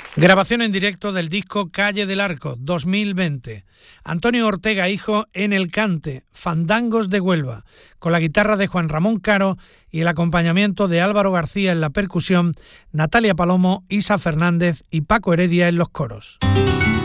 Grabación en directo del disco Calle del Arco, 2020. Antonio Ortega Hijo en el cante, Fandangos de Huelva, con la guitarra de Juan Ramón Caro y el acompañamiento de Álvaro García en la percusión, Natalia Palomo, Isa Fernández y Paco Heredia en los coros.